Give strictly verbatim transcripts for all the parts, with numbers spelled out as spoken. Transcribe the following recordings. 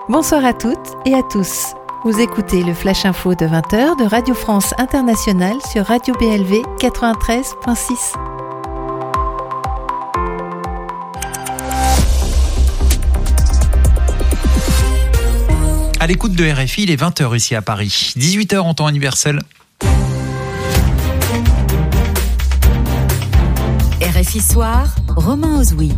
Bonsoir à toutes et à tous. Vous écoutez le Flash Info de vingt heures de Radio France Internationale sur Radio B L V quatre-vingt-treize virgule six. À l'écoute de R F I, il est vingt heures ici à Paris, dix-huit heures en temps universel. R F I Soir, Romain Ozoui.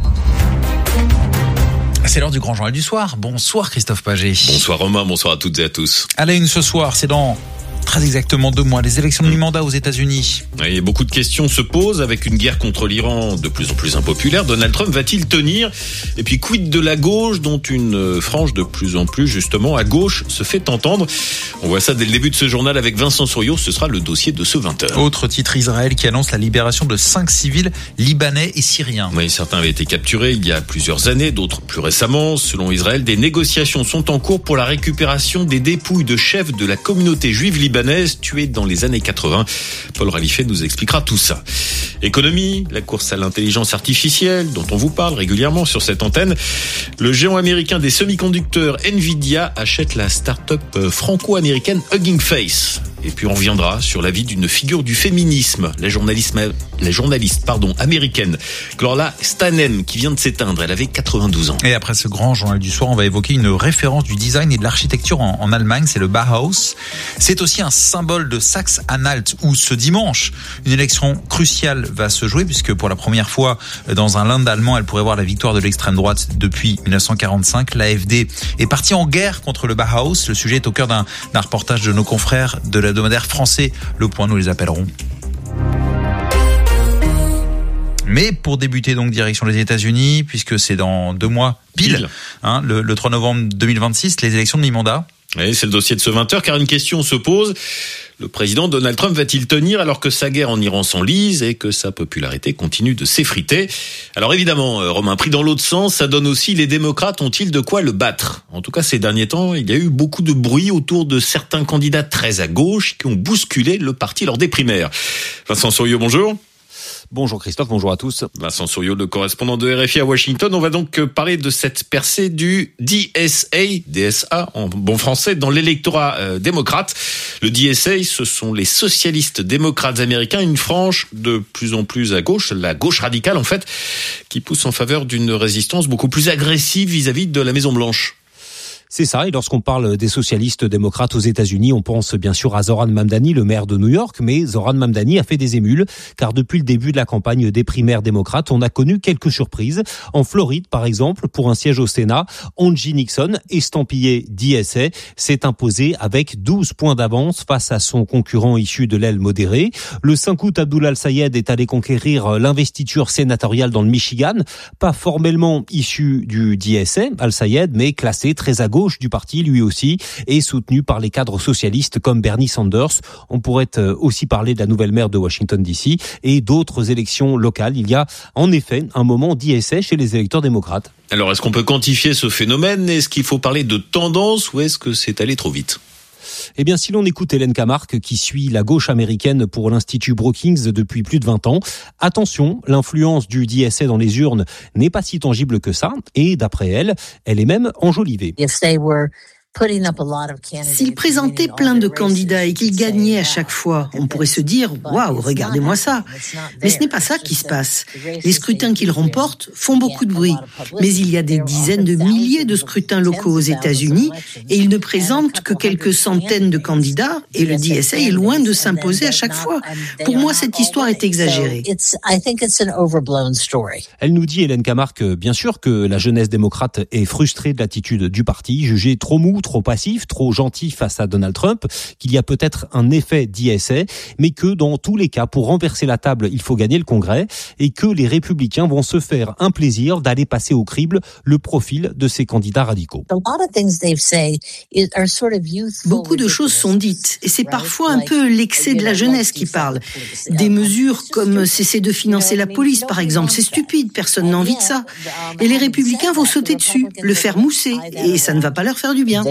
C'est l'heure du grand journal du soir. Bonsoir Christophe Paget. Bonsoir Romain, bonsoir à toutes et à tous. À la une ce soir, c'est dans très exactement deux mois, les élections de mi-mandat aux États-Unis. Et beaucoup de questions se posent avec une guerre contre l'Iran de plus en plus impopulaire. Donald Trump va-t-il tenir ? Et puis quid de la gauche, dont une frange de plus en plus justement à gauche se fait entendre. On voit ça dès le début de ce journal avec Vincent Souriau. Ce sera le dossier de ce vingt heures. Autre titre, Israël qui annonce la libération de cinq civils libanais et syriens. Oui, certains avaient été capturés il y a plusieurs années, d'autres plus récemment. Selon Israël, des négociations sont en cours pour la récupération des dépouilles de chefs de la communauté juive libanaise tués dans les années quatre-vingts. Paul Ralifet nous expliquera tout ça. Économie, la course à l'intelligence artificielle dont on vous parle régulièrement sur cette antenne. Le géant américain des semi-conducteurs Nvidia achète la start-up franco-américaine Hugging Face. Et puis on reviendra sur la vie d'une figure du féminisme, la journaliste, la journaliste pardon, américaine Gloria Steinem qui vient de s'éteindre. Elle avait quatre-vingt-douze ans. Et après ce grand journal du soir, on va évoquer une référence du design et de l'architecture en, en Allemagne, c'est le Bauhaus. C'est aussi un symbole de Saxe-Anhalt où ce dimanche, une élection cruciale va se jouer puisque pour la première fois dans un land allemand, elle pourrait voir la victoire de l'extrême droite depuis dix-neuf cent quarante-cinq. L'A F D est partie en guerre contre le Bauhaus. Le sujet est au cœur d'un, d'un reportage de nos confrères de l'hebdomadaire français Le Point, nous les appellerons. Mais pour débuter donc direction les États-Unis, puisque c'est dans deux mois pile, pile. Hein, le, le trois novembre deux mille vingt-six, les élections de mi-mandat. Oui, c'est le dossier de ce vingt heures, car une question se pose. Le président Donald Trump va-t-il tenir alors que sa guerre en Iran s'enlise et que sa popularité continue de s'effriter ? Alors évidemment, Romain, pris dans l'autre sens, ça donne aussi les démocrates ont-ils de quoi le battre ? En tout cas, ces derniers temps, il y a eu beaucoup de bruit autour de certains candidats très à gauche qui ont bousculé le parti lors des primaires. Vincent Souriau, bonjour. Bonjour Christophe, bonjour à tous. Vincent Souriau, le correspondant de R F I à Washington. On va donc parler de cette percée du D S A, D S A en bon français, dans l'électorat euh, démocrate. Le D S A, ce sont les socialistes démocrates américains, une frange de plus en plus à gauche, la gauche radicale en fait, qui pousse en faveur d'une résistance beaucoup plus agressive vis-à-vis de la Maison-Blanche. C'est ça, et lorsqu'on parle des socialistes démocrates aux États-Unis, on pense bien sûr à Zohran Mamdani, le maire de New York, mais Zohran Mamdani a fait des émules, car depuis le début de la campagne des primaires démocrates, on a connu quelques surprises. En Floride, par exemple, pour un siège au Sénat, Angie Nixon, estampillé D S A, s'est imposé avec douze points d'avance face à son concurrent issu de l'aile modérée. Le cinq août, Abdullah Al-Sayed est allé conquérir l'investiture sénatoriale dans le Michigan, pas formellement issu du D S A, Al-Sayed, mais classé très à gauche du parti, lui aussi, et soutenu par les cadres socialistes comme Bernie Sanders. On pourrait aussi parler de la nouvelle maire de Washington D C et d'autres élections locales. Il y a en effet un moment D S A chez les électeurs démocrates. Alors, est-ce qu'on peut quantifier ce phénomène ? Est-ce qu'il faut parler de tendance ou est-ce que c'est allé trop vite ? Eh bien, si l'on écoute Hélène Camarque, qui suit la gauche américaine pour l'Institut Brookings depuis plus de vingt ans, attention, l'influence du D S A dans les urnes n'est pas si tangible que ça, et d'après elle, elle est même enjolivée. S'ils présentaient plein de candidats et qu'ils gagnaient à chaque fois, on pourrait se dire « Waouh, regardez-moi ça !» Mais ce n'est pas ça qui se passe. Les scrutins qu'ils remportent font beaucoup de bruit. Mais il y a des dizaines de milliers de scrutins locaux aux États-Unis et ils ne présentent que quelques centaines de candidats et le D S A est loin de s'imposer à chaque fois. Pour moi, cette histoire est exagérée. Elle nous dit, Hélène Camarque, bien sûr que la jeunesse démocrate est frustrée de l'attitude du parti, jugée trop mou, trop passif, trop gentil face à Donald Trump, qu'il y a peut-être un effet D S A, mais que dans tous les cas, pour renverser la table, il faut gagner le Congrès et que les républicains vont se faire un plaisir d'aller passer au crible le profil de ces candidats radicaux. Beaucoup de choses sont dites et c'est parfois un peu l'excès de la jeunesse qui parle. Des mesures comme cesser de financer la police, par exemple, c'est stupide, personne n'a envie de ça. Et les républicains vont sauter dessus, le faire mousser et ça ne va pas leur faire du bien.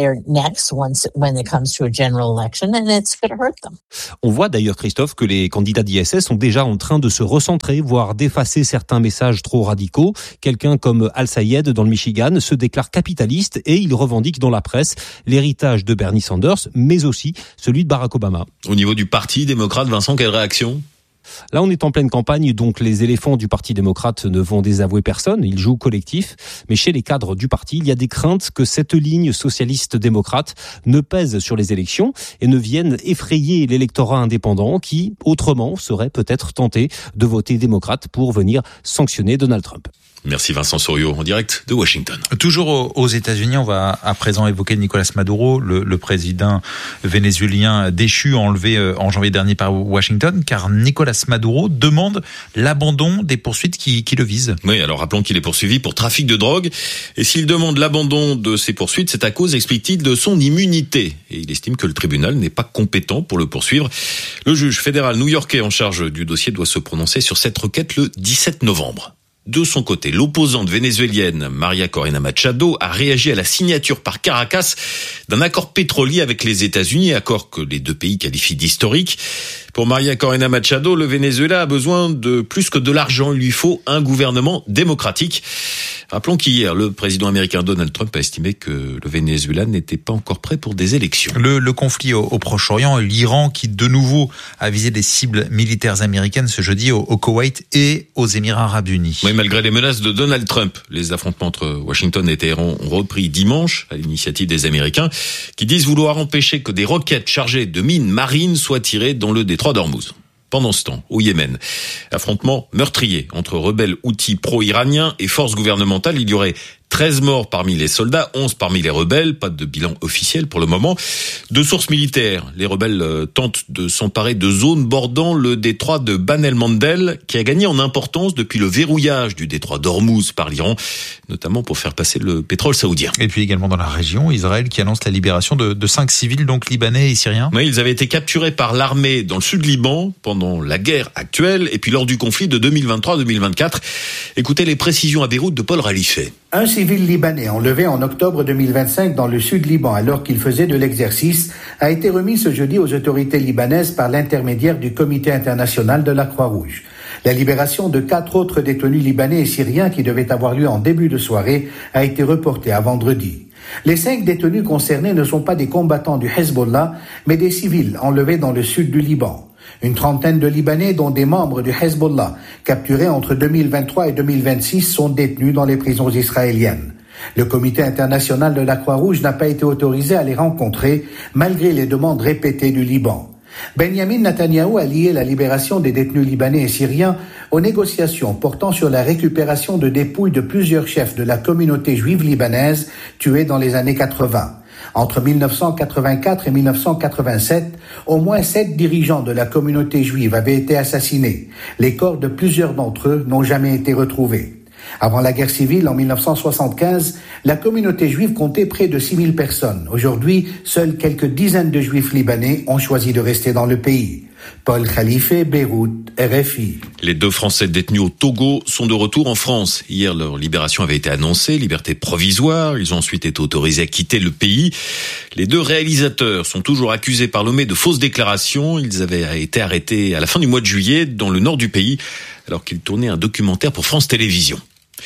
On voit d'ailleurs, Christophe, que les candidats d'I S S sont déjà en train de se recentrer, voire d'effacer certains messages trop radicaux. Quelqu'un comme Al-Sayed dans le Michigan se déclare capitaliste et il revendique dans la presse l'héritage de Bernie Sanders, mais aussi celui de Barack Obama. Au niveau du Parti démocrate, Vincent, quelle réaction ? Là, on est en pleine campagne, donc les éléphants du Parti démocrate ne vont désavouer personne, ils jouent collectif. Mais chez les cadres du parti, il y a des craintes que cette ligne socialiste-démocrate ne pèse sur les élections et ne vienne effrayer l'électorat indépendant qui, autrement, serait peut-être tenté de voter démocrate pour venir sanctionner Donald Trump. Merci Vincent Soriot, en direct de Washington. Toujours aux États-Unis, on va à présent évoquer Nicolas Maduro, le, le président vénézuélien déchu, enlevé en janvier dernier par Washington, car Nicolas Maduro demande l'abandon des poursuites qui, qui le visent. Oui, alors rappelons qu'il est poursuivi pour trafic de drogue, et s'il demande l'abandon de ces poursuites, c'est à cause, explique-t-il, de son immunité. Et il estime que le tribunal n'est pas compétent pour le poursuivre. Le juge fédéral new-yorkais en charge du dossier doit se prononcer sur cette requête le dix-sept novembre. De son côté, l'opposante vénézuélienne María Corina Machado a réagi à la signature par Caracas d'un accord pétrolier avec les États-Unis, accord que les deux pays qualifient d'historique. Pour María Corina Machado, le Venezuela a besoin de plus que de l'argent. Il lui faut un gouvernement démocratique. Rappelons qu'hier, le président américain Donald Trump a estimé que le Venezuela n'était pas encore prêt pour des élections. Le, le conflit au, au Proche-Orient, l'Iran qui de nouveau a visé des cibles militaires américaines ce jeudi au, au Koweït et aux Émirats arabes unis. Oui, malgré les menaces de Donald Trump, les affrontements entre Washington et Téhéran ont repris dimanche à l'initiative des Américains qui disent vouloir empêcher que des roquettes chargées de mines marines soient tirées dans le détroit d'Ormuz. Pendant ce temps, au Yémen, affrontement meurtrier entre rebelles houthis pro-iraniens et forces gouvernementales. Il y aurait treize morts parmi les soldats, onze parmi les rebelles, pas de bilan officiel pour le moment. De sources militaires, les rebelles euh, tentent de s'emparer de zones bordant le détroit de Bab el-Mandeb, qui a gagné en importance depuis le verrouillage du détroit d'Ormuz par l'Iran, notamment pour faire passer le pétrole saoudien. Et puis également dans la région, Israël qui annonce la libération de, de cinq civils, donc libanais et syriens. Oui, ils avaient été capturés par l'armée dans le sud Liban pendant la guerre actuelle et puis lors du conflit de deux mille vingt-trois deux mille vingt-quatre. Écoutez les précisions à Beyrouth de Paul Ralifet. Un civil libanais enlevé en octobre deux mille vingt-cinq dans le sud Liban alors qu'il faisait de l'exercice a été remis ce jeudi aux autorités libanaises par l'intermédiaire du Comité international de la Croix-Rouge. La libération de quatre autres détenus libanais et syriens qui devaient avoir lieu en début de soirée a été reportée à vendredi. Les cinq détenus concernés ne sont pas des combattants du Hezbollah, mais des civils enlevés dans le sud du Liban. Une trentaine de Libanais, dont des membres du Hezbollah, capturés entre deux mille vingt-trois et deux mille vingt-six, sont détenus dans les prisons israéliennes. Le Comité international de la Croix-Rouge n'a pas été autorisé à les rencontrer, malgré les demandes répétées du Liban. Benjamin Netanyahou a lié la libération des détenus libanais et syriens aux négociations portant sur la récupération de dépouilles de plusieurs chefs de la communauté juive libanaise tués dans les années quatre-vingts. Entre mille neuf cent quatre-vingt-quatre et mille neuf cent quatre-vingt-sept, au moins sept dirigeants de la communauté juive avaient été assassinés. Les corps de plusieurs d'entre eux n'ont jamais été retrouvés. Avant la guerre civile, en mille neuf cent soixante-quinze, la communauté juive comptait près de six mille personnes. Aujourd'hui, seules quelques dizaines de juifs libanais ont choisi de rester dans le pays. Paul Khalife, Beyrouth, R F I. Les deux Français détenus au Togo sont de retour en France. Hier, leur libération avait été annoncée, liberté provisoire. Ils ont ensuite été autorisés à quitter le pays. Les deux réalisateurs sont toujours accusés par Lomé de fausses déclarations. Ils avaient été arrêtés à la fin du mois de juillet dans le nord du pays, alors qu'ils tournaient un documentaire pour France Télévisions.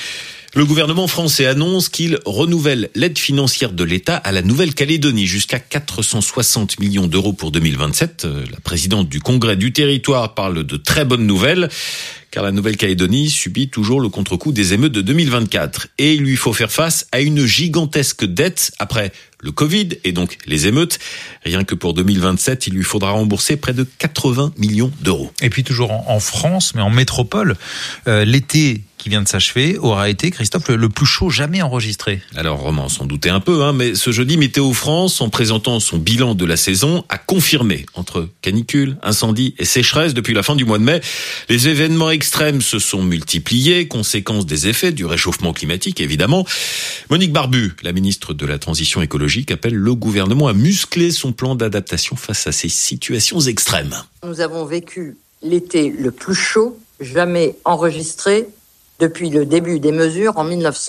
Le gouvernement français annonce qu'il renouvelle l'aide financière de l'État à la Nouvelle-Calédonie jusqu'à quatre cent soixante millions d'euros pour deux mille vingt-sept. La présidente du Congrès du territoire parle de très bonnes nouvelles, car la Nouvelle-Calédonie subit toujours le contre-coup des émeutes de deux mille vingt-quatre. Et il lui faut faire face à une gigantesque dette après le Covid et donc les émeutes. Rien que pour deux mille vingt-sept, il lui faudra rembourser près de quatre-vingts millions d'euros. Et puis toujours en France, mais en métropole, euh, l'été qui vient de s'achever aura été, Christophe, le plus chaud jamais enregistré. Alors, Romain s'en doutait un peu, hein, mais ce jeudi, Météo France, en présentant son bilan de la saison, a confirmé, entre canicule, incendie et sécheresse depuis la fin du mois de mai, les événements extrêmes se sont multipliés, conséquence des effets du réchauffement climatique, évidemment. Monique Barbu, la ministre de la Transition écologique, appelle le gouvernement à muscler son plan d'adaptation face à ces situations extrêmes. Nous avons vécu l'été le plus chaud jamais enregistré depuis le début des mesures en mille neuf cents.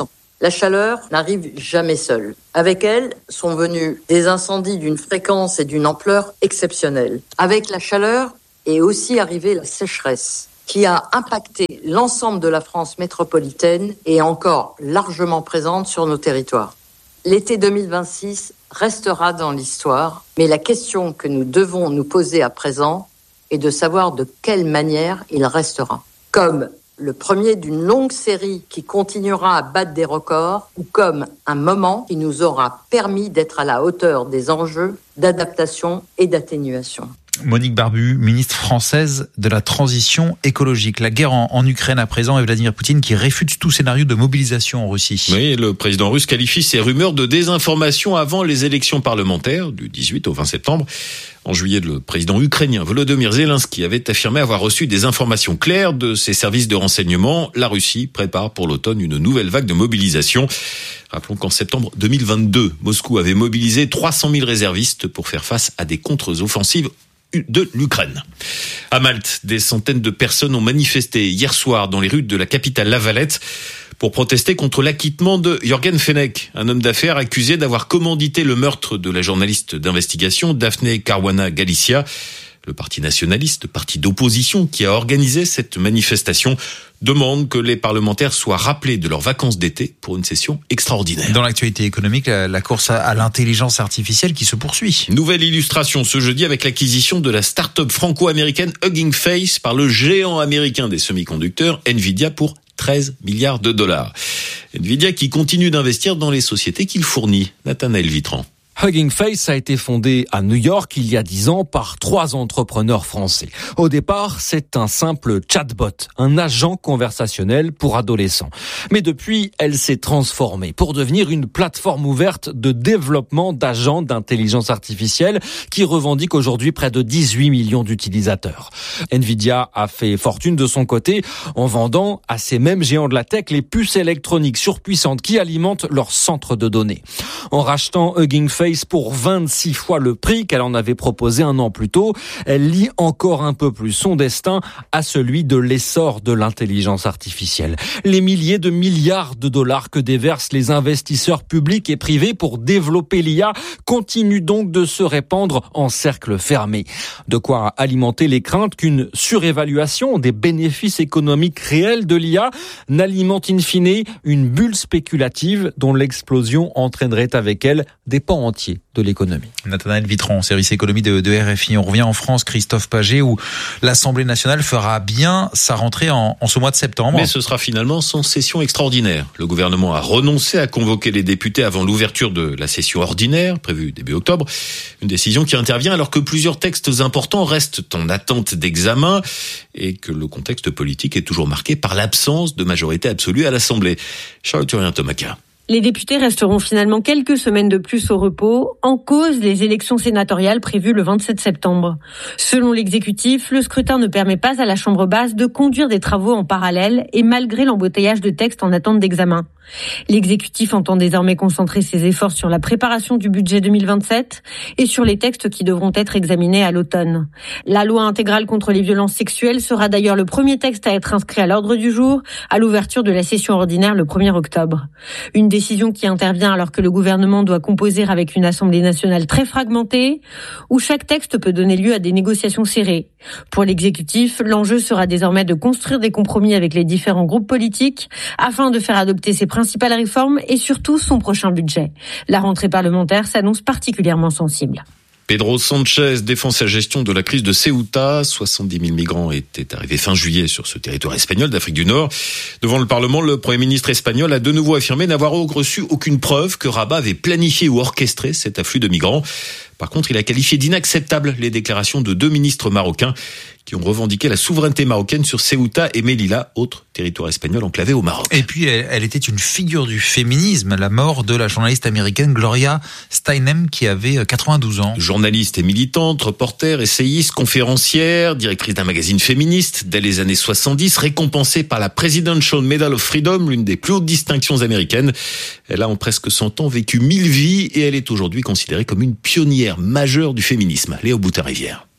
La chaleur n'arrive jamais seule. Avec elle sont venus des incendies d'une fréquence et d'une ampleur exceptionnelles. Avec la chaleur est aussi arrivée la sécheresse, qui a impacté l'ensemble de la France métropolitaine et est encore largement présente sur nos territoires. L'été deux mille vingt-six restera dans l'histoire, mais la question que nous devons nous poser à présent est de savoir de quelle manière il restera. Comme le premier d'une longue série qui continuera à battre des records, ou comme un moment qui nous aura permis d'être à la hauteur des enjeux d'adaptation et d'atténuation. Monique Barbu, ministre française de la transition écologique. La guerre en, en Ukraine à présent et Vladimir Poutine qui réfute tout scénario de mobilisation en Russie. Oui, le président russe qualifie ces rumeurs de désinformation avant les élections parlementaires du dix-huit au vingt septembre. En juillet, le président ukrainien Volodymyr Zelensky avait affirmé avoir reçu des informations claires de ses services de renseignement. La Russie prépare pour l'automne une nouvelle vague de mobilisation. Rappelons qu'en septembre deux mille vingt-deux, Moscou avait mobilisé trois cent mille réservistes pour faire face à des contre-offensives de l'Ukraine. À Malte, des centaines de personnes ont manifesté hier soir dans les rues de la capitale La Valette pour protester contre l'acquittement de Jürgen Fenech, un homme d'affaires accusé d'avoir commandité le meurtre de la journaliste d'investigation Daphne Caruana Galizia. Le parti nationaliste, parti d'opposition qui a organisé cette manifestation, demande que les parlementaires soient rappelés de leurs vacances d'été pour une session extraordinaire. Dans l'actualité économique, la, la course à, à l'intelligence artificielle qui se poursuit. Nouvelle illustration ce jeudi avec l'acquisition de la start-up franco-américaine Hugging Face par le géant américain des semi-conducteurs Nvidia pour treize milliards de dollars. Nvidia qui continue d'investir dans les sociétés qu'il fournit. Nathanaël Vitran. Hugging Face a été fondé à New York il y a dix ans par trois entrepreneurs français. Au départ, c'est un simple chatbot, un agent conversationnel pour adolescents. Mais depuis, elle s'est transformée pour devenir une plateforme ouverte de développement d'agents d'intelligence artificielle qui revendique aujourd'hui près de dix-huit millions d'utilisateurs. Nvidia a fait fortune de son côté en vendant à ces mêmes géants de la tech les puces électroniques surpuissantes qui alimentent leur centre de données. En rachetant Hugging Face pour vingt-six fois le prix qu'elle en avait proposé un an plus tôt, elle lie encore un peu plus son destin à celui de l'essor de l'intelligence artificielle. Les milliers de milliards de dollars que déversent les investisseurs publics et privés pour développer l'I A continuent donc de se répandre en cercle fermé. De quoi alimenter les craintes qu'une surévaluation des bénéfices économiques réels de l'I A n'alimente in fine une bulle spéculative dont l'explosion entraînerait avec elle des pans entiers de l'économie. Nathanaël Vitron, service économie de, de R F I. On revient en France, Christophe Paget, où l'Assemblée nationale fera bien sa rentrée en, en ce mois de septembre. Mais ce sera finalement sans session extraordinaire. Le gouvernement a renoncé à convoquer les députés avant l'ouverture de la session ordinaire, prévue début octobre. Une décision qui intervient alors que plusieurs textes importants restent en attente d'examen et que le contexte politique est toujours marqué par l'absence de majorité absolue à l'Assemblée. Charles-Turien-Tomaca. Les députés resteront finalement quelques semaines de plus au repos, en cause les élections sénatoriales prévues le vingt-sept septembre. Selon l'exécutif, le scrutin ne permet pas à la Chambre basse de conduire des travaux en parallèle et malgré l'embouteillage de textes en attente d'examen. L'exécutif entend désormais concentrer ses efforts sur la préparation du budget deux mille vingt-sept et sur les textes qui devront être examinés à l'automne. La loi intégrale contre les violences sexuelles sera d'ailleurs le premier texte à être inscrit à l'ordre du jour à l'ouverture de la session ordinaire le premier octobre. Une décision qui intervient alors que le gouvernement doit composer avec une Assemblée nationale très fragmentée, où chaque texte peut donner lieu à des négociations serrées. Pour l'exécutif, l'enjeu sera désormais de construire des compromis avec les différents groupes politiques afin de faire adopter ses principales réformes et surtout son prochain budget. La rentrée parlementaire s'annonce particulièrement sensible. Pedro Sanchez défend sa gestion de la crise de Ceuta. soixante-dix mille migrants étaient arrivés fin juillet sur ce territoire espagnol d'Afrique du Nord. Devant le Parlement, le Premier ministre espagnol a de nouveau affirmé n'avoir reçu aucune preuve que Rabat avait planifié ou orchestré cet afflux de migrants. Par contre, il a qualifié d'inacceptables les déclarations de deux ministres marocains qui ont revendiqué la souveraineté marocaine sur Ceuta et Melilla, autre territoire espagnol enclavé au Maroc. Et puis, elle, elle était une figure du féminisme, la mort de la journaliste américaine Gloria Steinem qui avait quatre-vingt-douze ans. Journaliste et militante, reporter, essayiste, conférencière, directrice d'un magazine féministe dès les années soixante-dix, récompensée par la Presidential Medal of Freedom, l'une des plus hautes distinctions américaines. Elle a en presque cent ans vécu mille vies et elle est aujourd'hui considérée comme une pionnière majeure du féminisme. Léo Boutin-Rivière.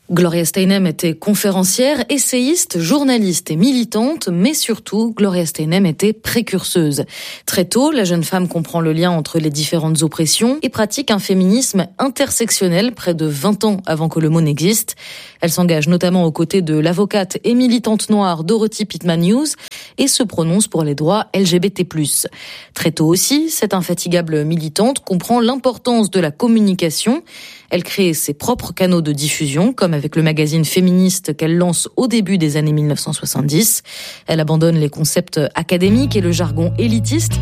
Gloria Steinem était conférencière, essayiste, journaliste et militante, mais surtout, Gloria Steinem était précurseuse. Très tôt, la jeune femme comprend le lien entre les différentes oppressions et pratique un féminisme intersectionnel près de vingt ans avant que le mot n'existe. Elle s'engage notamment aux côtés de l'avocate et militante noire Dorothy Pitman Hughes et se prononce pour les droits L G B T plus. Très tôt aussi, cette infatigable militante comprend l'importance de la communication. Elle crée ses propres canaux de diffusion, comme avec le magazine féministe qu'elle lance au début des années mille neuf cent soixante-dix. Elle abandonne les concepts académiques et le jargon élitiste